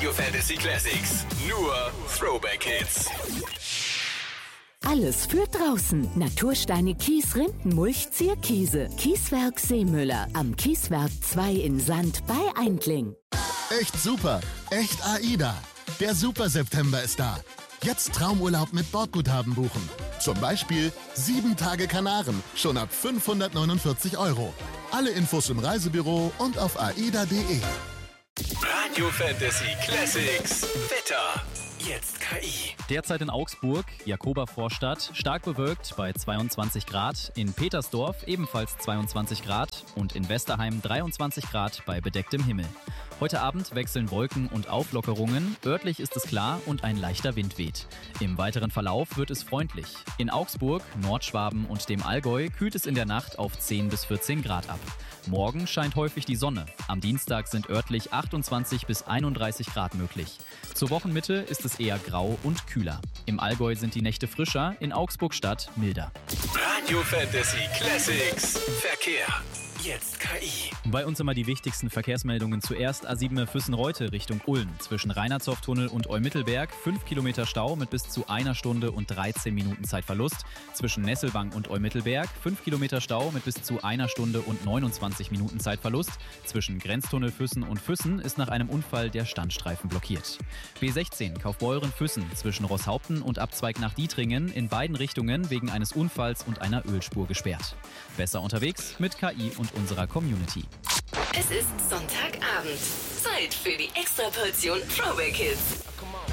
Radio Fantasy Classics. Nur Throwback Hits. Alles für draußen. Natursteine, Kies, Rindenmulch, Zierkiese. Kieswerk Seemüller. Am Kieswerk 2 in Sand bei Eindling. Echt super. Echt AIDA. Der Super September ist da. Jetzt Traumurlaub mit Bordguthaben buchen. Zum Beispiel 7 Tage Kanaren. Schon ab 549 €. Alle Infos im Reisebüro und auf aida.de. Radio Fantasy Classics. Wetter. Jetzt KI. Derzeit in Augsburg, Jakoba-Vorstadt, stark bewölkt bei 22 Grad, in Petersdorf ebenfalls 22 Grad und in Westerheim 23 Grad bei bedecktem Himmel. Heute Abend wechseln Wolken und Auflockerungen, örtlich ist es klar und ein leichter Wind weht. Im weiteren Verlauf wird es freundlich. In Augsburg, Nordschwaben und dem Allgäu kühlt es in der Nacht auf 10 bis 14 Grad ab. Morgen scheint häufig die Sonne. Am Dienstag sind örtlich 28 bis 31 Grad möglich. Zur Wochenmitte ist es eher grau und kühler. Im Allgäu sind die Nächte frischer, in Augsburg-Stadt milder. Radio Fantasy Classics. Verkehr. Jetzt KI. Bei uns immer die wichtigsten Verkehrsmeldungen. Zuerst A7 Füssen-Reute Richtung Ulm. Zwischen Reinerzow-Tunnel und Eumittelberg 5 Kilometer Stau mit bis zu 1 Stunde und 13 Minuten Zeitverlust. Zwischen Nesselwang und Eumittelberg 5 Kilometer Stau mit bis zu 1 Stunde und 29 Minuten Zeitverlust. Zwischen Grenztunnel Füssen und Füssen ist nach einem Unfall der Standstreifen blockiert. B16 Kaufbeuren-Füssen zwischen Rosshaupten und Abzweig nach Dietringen in beiden Richtungen wegen eines Unfalls und einer Ölspur gesperrt. Besser unterwegs mit KI und unserer Community. Es ist Sonntagabend. Zeit für die Extraportion Throwback Hits.